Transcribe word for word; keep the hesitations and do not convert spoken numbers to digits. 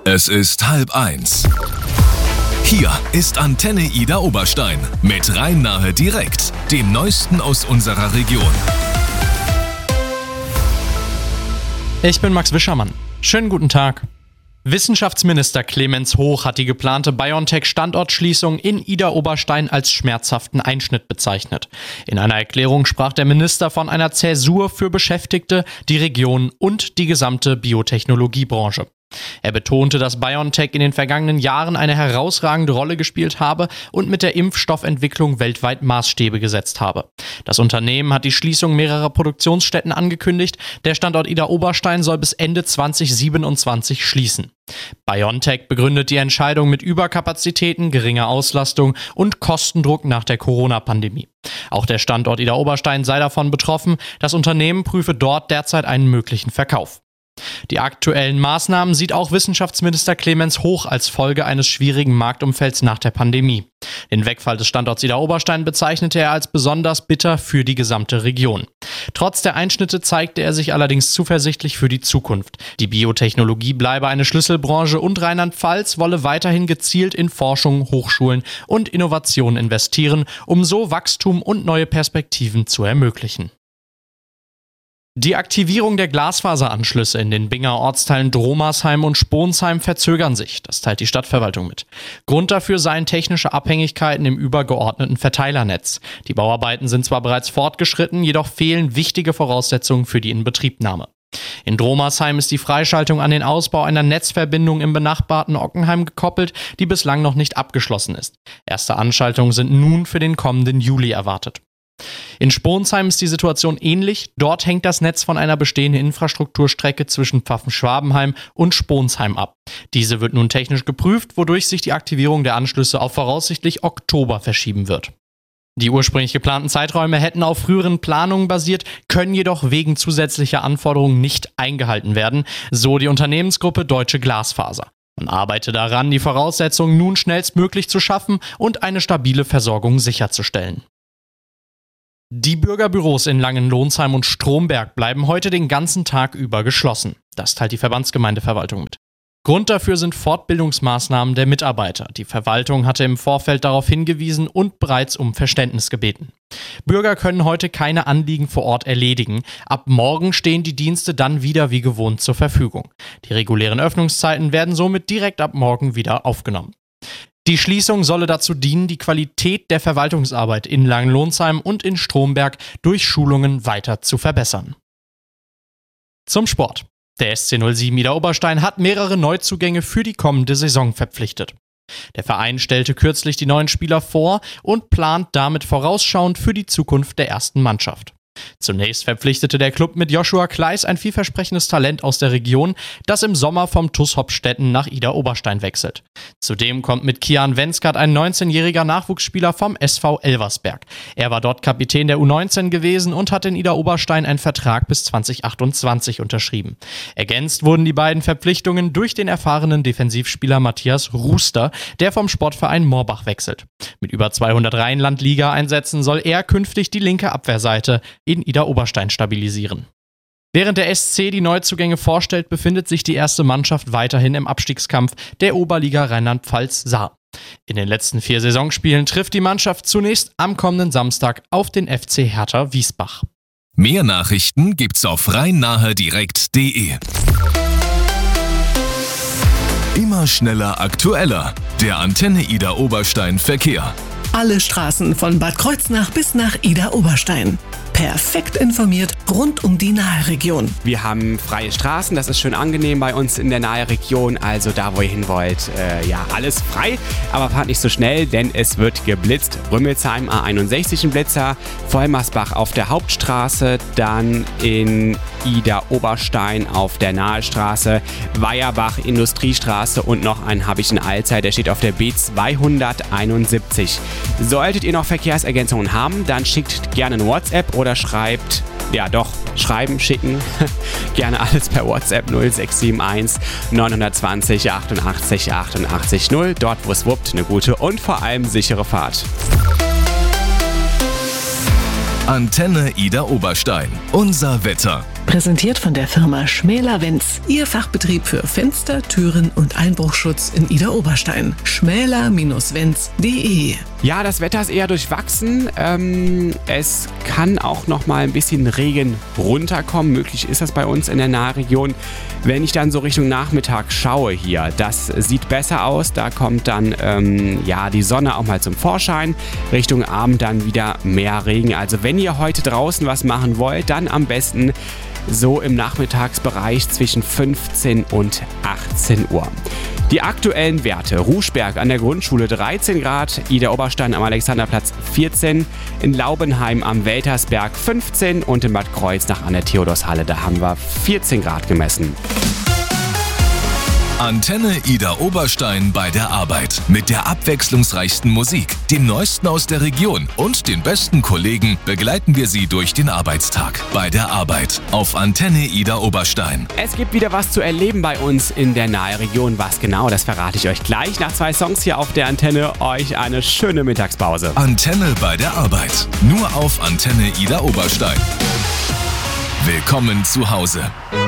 Es ist halb eins. Hier ist Antenne Ida Oberstein mit Rhein-Nahe direkt, dem Neuesten aus unserer Region. Ich bin Max Wischermann. Schönen guten Tag. Wissenschaftsminister Clemens Hoch hat die geplante BioNTech-Standortschließung in Ida Oberstein als schmerzhaften Einschnitt bezeichnet. In einer Erklärung sprach der Minister von einer Zäsur für Beschäftigte, die Region und die gesamte Biotechnologiebranche. Er betonte, dass BioNTech in den vergangenen Jahren eine herausragende Rolle gespielt habe und mit der Impfstoffentwicklung weltweit Maßstäbe gesetzt habe. Das Unternehmen hat die Schließung mehrerer Produktionsstätten angekündigt. Der Standort Ida Oberstein soll bis Ende zwanzig siebenundzwanzig schließen. BioNTech begründet die Entscheidung mit Überkapazitäten, geringer Auslastung und Kostendruck nach der Corona-Pandemie. Auch der Standort Ida Oberstein sei davon betroffen. Das Unternehmen prüfe dort derzeit einen möglichen Verkauf. Die aktuellen Maßnahmen sieht auch Wissenschaftsminister Clemens Hoch als Folge eines schwierigen Marktumfelds nach der Pandemie. Den Wegfall des Standorts Ida Oberstein bezeichnete er als besonders bitter für die gesamte Region. Trotz der Einschnitte zeigte er sich allerdings zuversichtlich für die Zukunft. Die Biotechnologie bleibe eine Schlüsselbranche und Rheinland-Pfalz wolle weiterhin gezielt in Forschung, Hochschulen und Innovation investieren, um so Wachstum und neue Perspektiven zu ermöglichen. Die Aktivierung der Glasfaseranschlüsse in den Binger Ortsteilen Dromersheim und Sponsheim verzögern sich, das teilt die Stadtverwaltung mit. Grund dafür seien technische Abhängigkeiten im übergeordneten Verteilernetz. Die Bauarbeiten sind zwar bereits fortgeschritten, jedoch fehlen wichtige Voraussetzungen für die Inbetriebnahme. In Dromersheim ist die Freischaltung an den Ausbau einer Netzverbindung im benachbarten Ockenheim gekoppelt, die bislang noch nicht abgeschlossen ist. Erste Anschaltungen sind nun für den kommenden Juli erwartet. In Sponsheim ist die Situation ähnlich. Dort hängt das Netz von einer bestehenden Infrastrukturstrecke zwischen Pfaffen-Schwabenheim und Sponsheim ab. Diese wird nun technisch geprüft, wodurch sich die Aktivierung der Anschlüsse auf voraussichtlich Oktober verschieben wird. Die ursprünglich geplanten Zeiträume hätten auf früheren Planungen basiert, können jedoch wegen zusätzlicher Anforderungen nicht eingehalten werden, so die Unternehmensgruppe Deutsche Glasfaser. Man arbeite daran, die Voraussetzungen nun schnellstmöglich zu schaffen und eine stabile Versorgung sicherzustellen. Die Bürgerbüros in Langenlohnsheim und Stromberg bleiben heute den ganzen Tag über geschlossen. Das teilt die Verbandsgemeindeverwaltung mit. Grund dafür sind Fortbildungsmaßnahmen der Mitarbeiter. Die Verwaltung hatte im Vorfeld darauf hingewiesen und bereits um Verständnis gebeten. Bürger können heute keine Anliegen vor Ort erledigen. Ab morgen stehen die Dienste dann wieder wie gewohnt zur Verfügung. Die regulären Öffnungszeiten werden somit direkt ab morgen wieder aufgenommen. Die Schließung solle dazu dienen, die Qualität der Verwaltungsarbeit in Langenlohnsheim und in Stromberg durch Schulungen weiter zu verbessern. Zum Sport. Der S C null sieben Ida Oberstein hat mehrere Neuzugänge für die kommende Saison verpflichtet. Der Verein stellte kürzlich die neuen Spieler vor und plant damit vorausschauend für die Zukunft der ersten Mannschaft. Zunächst verpflichtete der Club mit Joshua Kleis ein vielversprechendes Talent aus der Region, das im Sommer vom T U S Hopstetten nach Ida Oberstein wechselt. Zudem kommt mit Kian Wenskert ein neunzehnjähriger Nachwuchsspieler vom S V Elversberg. Er war dort Kapitän der U neunzehn gewesen und hat in Ida Oberstein einen Vertrag bis zwanzig achtundzwanzig unterschrieben. Ergänzt wurden die beiden Verpflichtungen durch den erfahrenen Defensivspieler Matthias Ruster, der vom Sportverein Morbach wechselt. Mit über zweihundert Rheinland-Liga-Einsätzen soll er künftig die linke Abwehrseite in Ida Oberstein stabilisieren. Während der S C die Neuzugänge vorstellt, befindet sich die erste Mannschaft weiterhin im Abstiegskampf der Oberliga Rheinland-Pfalz Saar. In den letzten vier Saisonspielen trifft die Mannschaft zunächst am kommenden Samstag auf den F C Hertha Wiesbach. Mehr Nachrichten gibt's auf rhein-nahe direkt punkt de. Immer schneller, aktueller. Der Antenne Ida Oberstein Verkehr. Alle Straßen von Bad Kreuznach bis nach Ida Oberstein. Perfekt informiert rund um die Nahe-Region. Wir haben freie Straßen, das ist schön angenehm bei uns in der Nahe-Region. Also da, wo ihr hin wollt, äh, ja, alles frei. Aber fahrt nicht so schnell, denn es wird geblitzt. Rümmelsheim A einundsechzig ein Blitzer, Vollmersbach auf der Hauptstraße, dann in Ida Oberstein auf der Nahestraße, Weierbach Industriestraße und noch einen habe ich in Alzey, der steht auf der B zweihunderteinundsiebzig. Solltet ihr noch Verkehrsergänzungen haben, dann schickt gerne ein WhatsApp oder schreibt, ja doch, schreiben, schicken, gerne alles per WhatsApp null sechs sieben eins neun zwei null achtundachtzig achtundachtzig null. Dort, wo es wuppt, eine gute und vor allem sichere Fahrt. Antenne Ida Oberstein. Unser Wetter. Präsentiert von der Firma Schmäler-Wenz. Ihr Fachbetrieb für Fenster, Türen und Einbruchschutz in Idar-Oberstein. schmäler Bindestrich wenz punkt de. Ja, das Wetter ist eher durchwachsen. Ähm, es kann auch noch mal ein bisschen Regen runterkommen. Möglich ist das bei uns in der Nahregion. Wenn ich dann so Richtung Nachmittag schaue hier, das sieht besser aus. Da kommt dann ähm, ja, die Sonne auch mal zum Vorschein. Richtung Abend dann wieder mehr Regen. Also wenn ihr heute draußen was machen wollt, dann am besten so im Nachmittagsbereich zwischen fünfzehn und achtzehn Uhr. Die aktuellen Werte: Ruschberg an der Grundschule dreizehn Grad, Idar-Oberstein am Alexanderplatz vierzehn, in Laubenheim am Weltersberg fünfzehn und in Bad Kreuznach an der Theodorshalle, da haben wir vierzehn Grad gemessen. Antenne Idar-Oberstein bei der Arbeit. Mit der abwechslungsreichsten Musik, dem Neuesten aus der Region und den besten Kollegen begleiten wir Sie durch den Arbeitstag. Bei der Arbeit auf Antenne Idar-Oberstein. Es gibt wieder was zu erleben bei uns in der Nahregion. Was genau, das verrate ich euch gleich nach zwei Songs hier auf der Antenne. Euch eine schöne Mittagspause. Antenne bei der Arbeit. Nur auf Antenne Idar-Oberstein. Willkommen zu Hause.